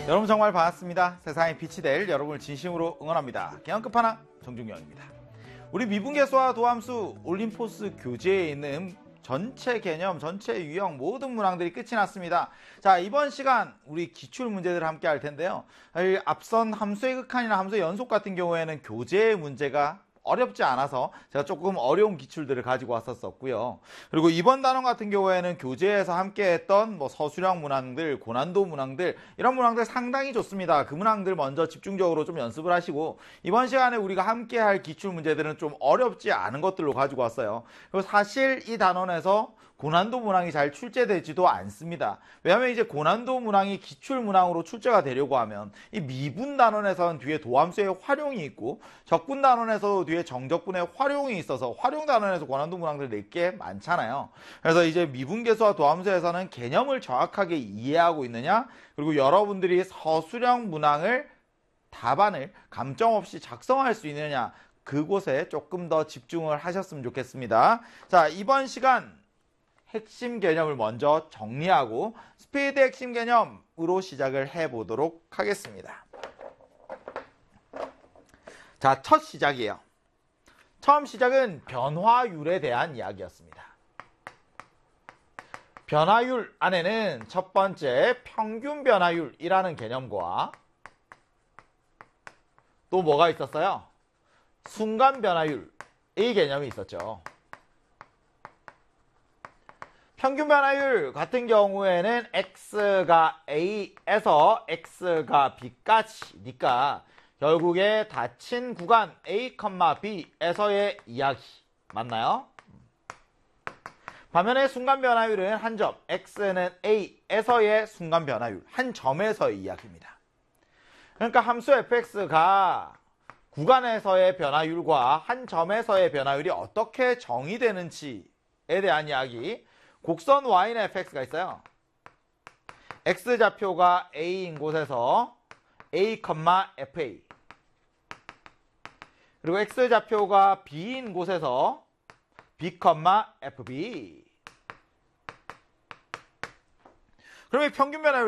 여러분 정말 반갑습니다. 세상에 빛이 될 여러분을 진심으로 응원합니다. 개헌 끝판왕 정중영입니다. 우리 미분계수와 도함수, 올림포스 교재에 있는 전체 개념, 전체 유형 모든 문항들이 끝이 났습니다. 자, 이번 시간 우리 기출 문제들을 함께 할 텐데요. 앞선 함수의 극한이나 함수의 연속 같은 경우에는 교재의 문제가 어렵지 않아서 제가 조금 어려운 기출들을 가지고 왔었고요. 그리고 이번 단원 같은 경우에는 교재에서 함께 했던 서술형 문항들, 고난도 문항들, 이런 문항들 상당히 좋습니다. 그 문항들 먼저 집중적으로 좀 연습을 하시고, 이번 시간에 우리가 함께 할 기출 문제들은 좀 어렵지 않은 것들로 가지고 왔어요. 그리고 사실 이 단원에서 고난도 문항이 잘 출제되지도 않습니다. 왜냐하면 이제 고난도 문항이 기출 문항으로 출제가 되려고 하면 이 미분 단원에서는 뒤에 도함수의 활용이 있고, 적분 단원에서도 뒤에 정적분의 활용이 있어서 활용 단원에서 고난도 문항들 낼 게 많잖아요. 그래서 이제 미분계수와 도함수에서는 개념을 정확하게 이해하고 있느냐, 그리고 여러분들이 서술형 문항을 답안을 감점 없이 작성할 수 있느냐, 그곳에 조금 더 집중을 하셨으면 좋겠습니다. 자, 이번 시간 핵심 개념을 먼저 정리하고 스피드 핵심 개념으로 시작을 해보도록 하겠습니다. 자, 첫 시작이에요. 처음 시작은 변화율에 대한 이야기였습니다. 변화율 안에는 첫 번째 평균 변화율이라는 개념과 또 뭐가 있었어요? 순간 변화율, 이 개념이 있었죠. 평균 변화율 같은 경우에는 x가 a에서 x가 b까지니까 결국에 닫힌 구간 a, b에서의 이야기 맞나요? 반면에 순간 변화율은 한 점, x는 a에서의 순간 변화율, 한 점에서의 이야기입니다. 그러니까 함수 fx가 구간에서의 변화율과 한 점에서의 변화율이 어떻게 정의되는지에 대한 이야기. 곡선 y는 fx가 있어요. x좌표가 a인 곳에서 a, fa, 그리고 x좌표가 b인 곳에서 b, fb. 그럼 이 평균 변화율